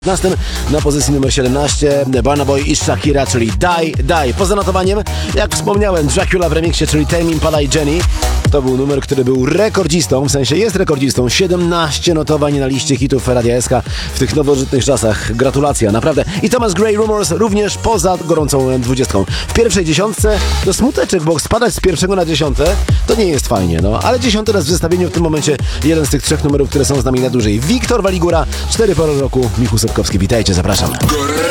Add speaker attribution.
Speaker 1: Na pozycji numer 17 Burna Boy i Shakira, czyli Die. Poza notowaniem, jak wspomniałem, Dracula w remiksie, czyli Tame Impala i Jenny. To był numer, który był rekordzistą, w sensie jest rekordzistą. 17 notowań na liście hitów Radia SK w tych nowożytnych czasach. Gratulacja, naprawdę. I Thomas Gray Rumors również poza gorącą 20. W pierwszej dziesiątce to smuteczek, bo spadać z pierwszego na 10 to nie jest fajnie, no. Ale 10 raz w zestawieniu w tym momencie jeden z tych trzech numerów, które są z nami na dłużej. Wiktor Waligura, 4 pory roku, Michu Sotkowski. Witajcie, zapraszam.